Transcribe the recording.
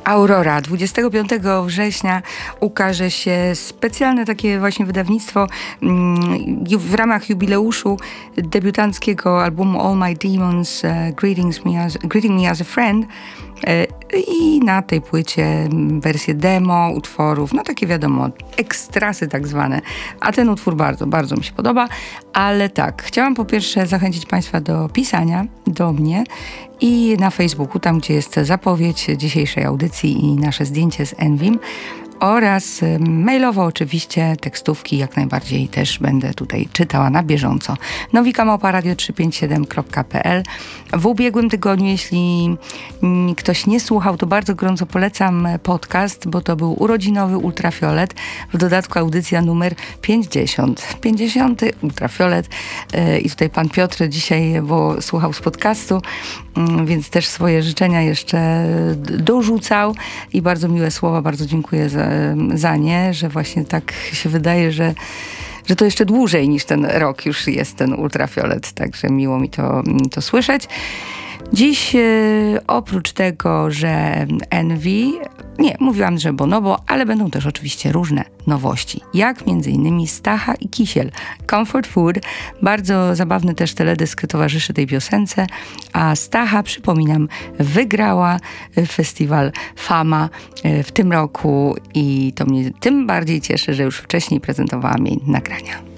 Aurora. 25 września ukaże się specjalne takie właśnie wydawnictwo w ramach jubileuszu debiutanckiego albumu All My Demons, Greeting Me as a Friend. I na tej płycie wersje demo, utworów, no takie wiadomo, ekstrasy tak zwane. A ten utwór bardzo, bardzo mi się podoba. Ale tak, chciałam po pierwsze zachęcić Państwa do pisania do mnie i na Facebooku, tam gdzie jest zapowiedź dzisiejszej audycji i nasze zdjęcie z Envim. Oraz mailowo oczywiście tekstówki jak najbardziej też będę tutaj czytała na bieżąco. nowika@radio357.pl. W ubiegłym tygodniu, jeśli ktoś nie słuchał, to bardzo gorąco polecam podcast, bo to był urodzinowy Ultrafiolet. W dodatku audycja numer 50. 50. Ultrafiolet. I tutaj pan Piotr dzisiaj, bo słuchał z podcastu, więc też swoje życzenia jeszcze dorzucał i bardzo miłe słowa, bardzo dziękuję za nie, że właśnie tak się wydaje, że to jeszcze dłużej niż ten rok już jest ten ultrafiolet, także miło mi to słyszeć. Dziś oprócz tego, że Envy, mówiłam, że Bonobo, ale będą też oczywiście różne nowości, jak m.in. Stacha i Kisiel, Comfort Food. Bardzo zabawny też teledysk towarzyszy tej piosence, a Stacha, przypominam, wygrała festiwal Fama w tym roku i to mnie tym bardziej cieszy, że już wcześniej prezentowałam jej nagrania.